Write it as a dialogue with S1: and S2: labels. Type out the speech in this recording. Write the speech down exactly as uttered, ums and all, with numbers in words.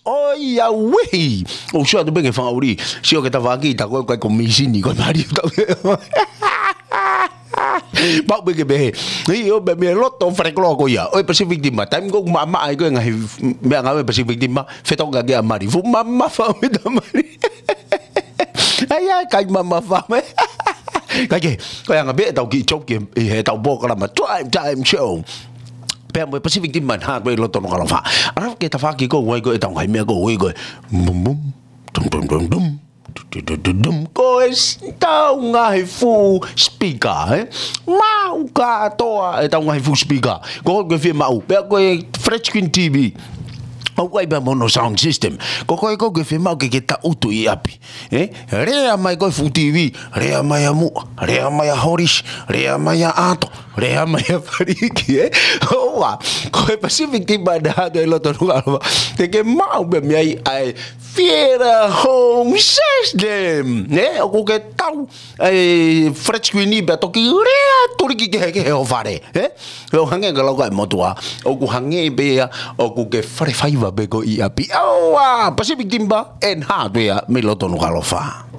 S1: Oh ya weh, oh siapa tu pengen faham uri, siapa kita faham kita kau kau komisi ni kau mari tahu. Bau bege behe, iyo be me loto freklo ko ya, oi Pacific Timba, time ko mama ay ko ngai me ngawe Pacific Timba, feto gage amari, fu mama fa me damari. Ay ay kay mama fa me. Kaya kau yang ngabe tau ki chok ki he tau bo kala ma time time show. Pe mo Pacific Timba ha ko loto no kala fa. Ara ke ta fa ki ko wai ko tau ngai me ko wai ko bum bum dum dum dum dum. Dum ko tau ngai fu speaker eh mau ka toa tau ngai fu speaker ko ko fi mau pe ko Fresh Queen T V o ko ba mono sound system ko ko ko ke fi mau ke ta utu i api eh rea mai ko fu T V rea mai mu rea mai horish rea mai ato rea mai fariki eh o wa ko Pacific Timba da do lo to no te ke mau be mai ai Fiera home system, né? O que tal? Fresh Queen ba to ki rea turi ki ke ke o fare, eh? O hange ga lo ga motua, o ku hange be ya, o ku ke fare faiva be ko i api. Oh, Pacific Timba en ha do ya me lo to no ga lo fa.